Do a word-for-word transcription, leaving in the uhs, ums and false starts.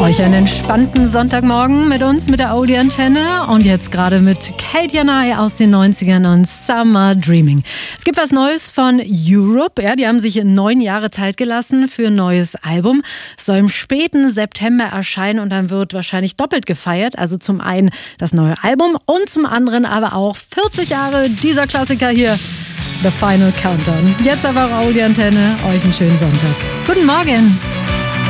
Euch einen entspannten Sonntagmorgen mit uns, mit der Audi-Antenne und jetzt gerade mit Kate Janai aus den neunzigern und Summer Dreaming. Es gibt was Neues von Europe, ja, die haben sich neun Jahre Zeit gelassen für ein neues Album. Es soll im späten September erscheinen und dann wird wahrscheinlich doppelt gefeiert. Also zum einen das neue Album und zum anderen aber auch vierzig Jahre dieser Klassiker hier, The Final Countdown. Jetzt aber auch Audi-Antenne, euch einen schönen Sonntag. Guten Morgen.